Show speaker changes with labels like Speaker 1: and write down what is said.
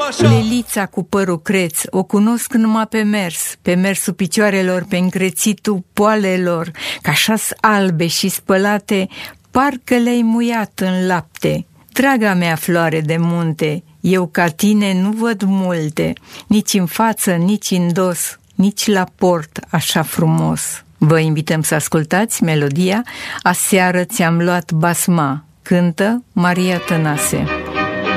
Speaker 1: Lelița cu părul creț o cunosc numai pe mersul picioarelor, pe încrețitul poalelor, că așa-s albe și spălate, parcă le-ai muiat în lapte. Draga mea floare de munte, eu ca tine nu văd multe, nici în față, nici în dos, nici la port așa frumos. Vă invităm să ascultați melodia Aseară ți-am luat basma, cântă Maria Tănase.